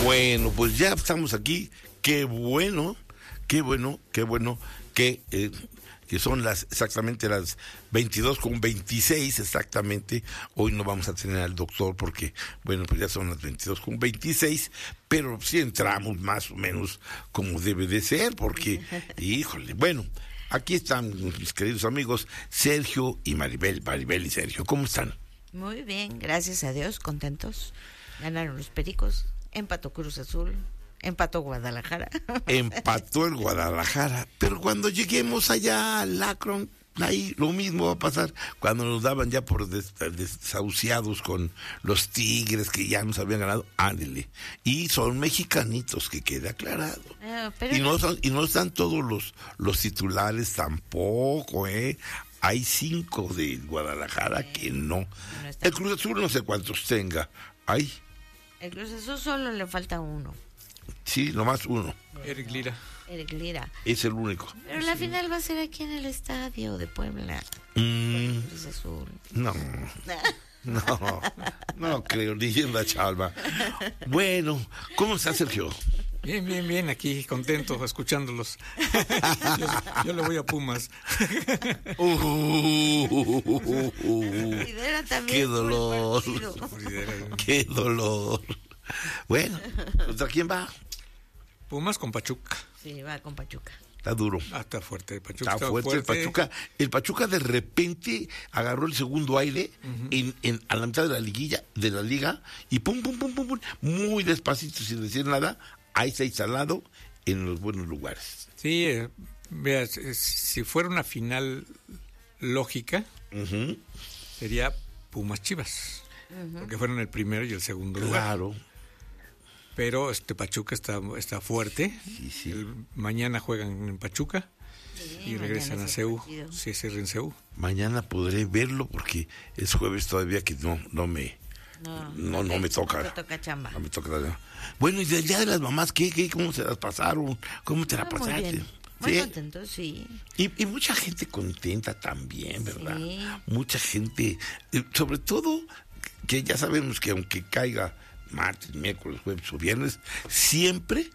Bueno, pues ya estamos aquí. Qué bueno que son exactamente las 22:26 exactamente. Hoy no vamos a tener al doctor porque, bueno, pues ya son las 22:26, pero sí entramos más o menos como debe de ser, porque, híjole, bueno, aquí están mis queridos amigos Sergio y Maribel. Maribel y Sergio, ¿cómo están? Muy bien, gracias a Dios, contentos. Ganaron los Pericos, empató Cruz Azul, empató Guadalajara. Empató el Guadalajara, pero cuando lleguemos allá al Akron, ahí lo mismo va a pasar. Cuando nos daban ya por desahuciados con los Tigres que ya nos habían ganado, ándele. Y son mexicanitos, que quede aclarado. Pero y no están todos los titulares tampoco, Hay 5 de Guadalajara que no. El Cruz Azul no sé cuántos tenga. Ay. El Cruz Azul solo le falta uno. Sí, nomás uno. Eric Lira. Es el único. Pero la final va a ser aquí en el estadio de Puebla. Cruz Azul. No creo, ni en la chalva. Bueno, ¿cómo está Sergio? Bien, aquí contento escuchándolos. Yo le voy a Pumas. Qué dolor. Qué dolor. Bueno, ¿contra quién va? Pumas con Pachuca. Sí, va con Pachuca. Está duro. Está fuerte. Pachuca está fuerte. El Pachuca de repente agarró el segundo aire a la mitad de la liga, y pum, muy despacito, sin decir nada, ahí se ha instalado en los buenos lugares. Sí, vea, si fuera una final lógica, sería Pumas Chivas, porque fueron el primero y el segundo lugar. Claro. Pero Pachuca está fuerte. Sí. Mañana juegan en Pachuca y regresan a CEU. Sí, es en CEU. Mañana podré verlo porque es jueves todavía, que no me toca. No te toca chamba. No me toca. Bueno, y del Día de las Mamás, ¿cómo se las pasaron? ¿Cómo te la pasaste? Muy bien. Muy contentos, sí. Y mucha gente contenta también, ¿verdad? Sí. Mucha gente, sobre todo que ya sabemos que aunque caiga martes, miércoles, jueves o viernes, siempre